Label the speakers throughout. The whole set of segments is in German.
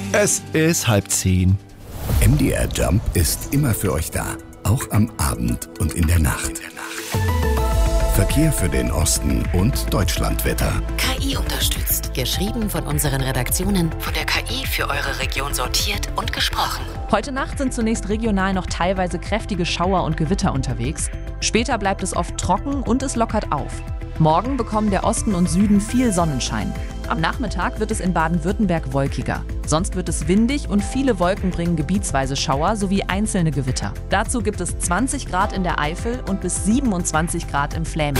Speaker 1: Es ist 9:30.
Speaker 2: MDR Jump ist immer für euch da, auch am Abend und in der Nacht. Verkehr für den Osten und Deutschlandwetter.
Speaker 3: KI unterstützt. Geschrieben von unseren Redaktionen, von der KI für eure Region sortiert und gesprochen.
Speaker 4: Heute Nacht sind zunächst regional noch teilweise kräftige Schauer und Gewitter unterwegs. Später bleibt es oft trocken und es lockert auf. Morgen bekommen der Osten und Süden viel Sonnenschein. Am Nachmittag wird es in Baden-Württemberg wolkiger. Sonst wird es windig und viele Wolken bringen gebietsweise Schauer sowie einzelne Gewitter. Dazu gibt es 20 Grad in der Eifel und bis 27 Grad im Fläming.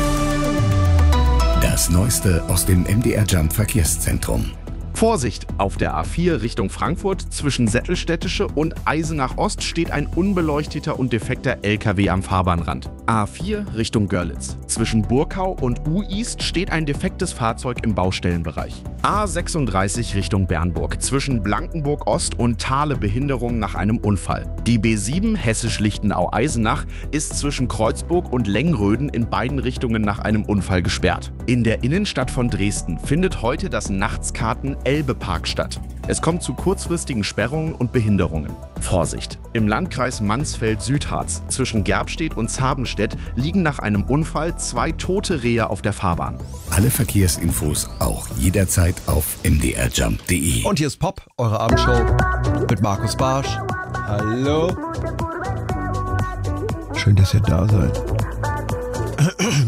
Speaker 2: Das Neueste aus dem MDR Jump Verkehrszentrum.
Speaker 5: Vorsicht! Auf der A4 Richtung Frankfurt zwischen Sättelstädtische und Eisenach Ost steht ein unbeleuchteter und defekter LKW am Fahrbahnrand. A4 Richtung Görlitz. Zwischen Burkau und U-East steht ein defektes Fahrzeug im Baustellenbereich. A36 Richtung Bernburg. Zwischen Blankenburg Ost und Thale Behinderung nach einem Unfall. Die B7 Hessisch-Lichtenau-Eisenach ist zwischen Kreuzburg und Lengröden in beiden Richtungen nach einem Unfall gesperrt. In der Innenstadt von Dresden findet heute das Nachtskarten Elbe-Park statt. Es kommt zu kurzfristigen Sperrungen und Behinderungen. Vorsicht! Im Landkreis Mansfeld-Südharz zwischen Gerbstedt und Zabenstedt liegen nach einem Unfall 2 tote Rehe auf der Fahrbahn.
Speaker 2: Alle Verkehrsinfos auch jederzeit auf mdrjump.de.
Speaker 1: Und hier ist Pop, eure Abendshow mit Markus Barsch. Hallo. Schön, dass ihr da seid.